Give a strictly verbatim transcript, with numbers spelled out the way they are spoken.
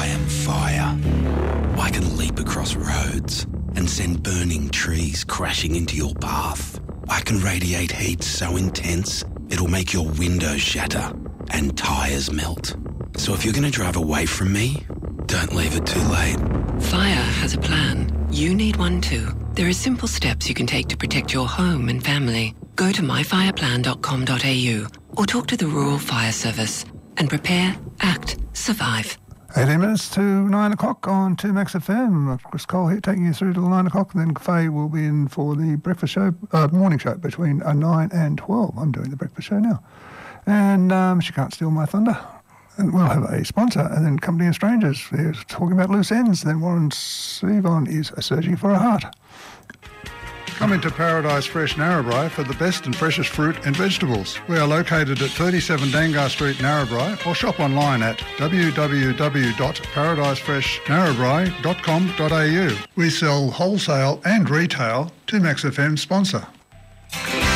I am fire. I can leap across roads and send burning trees crashing into your path. I can radiate heat so intense it'll make your windows shatter and tyres melt. So if you're going to drive away from me, don't leave it too late. Fire has a plan. You need one too. There are simple steps you can take to protect your home and family. Go to my fire plan dot com dot a u or talk to the Rural Fire Service and prepare, act, survive. eighteen minutes to nine o'clock on two Max F M. Chris Cole here taking you through till nine o'clock. And then Faye will be in for the breakfast show, uh, morning show between uh, nine and twelve. I'm doing the breakfast show now. And um, she can't steal my thunder. And we'll have a sponsor, and then Company of Strangers. They're talking about loose ends. Then Warren Sevon is searching for a heart. Come into Paradise Fresh Narrabri for the best and freshest fruit and vegetables. We are located at thirty-seven Dangar Street, Narrabri, or shop online at w w w dot paradise fresh narrabri dot com dot a u. We sell wholesale and retail to Max F M sponsor.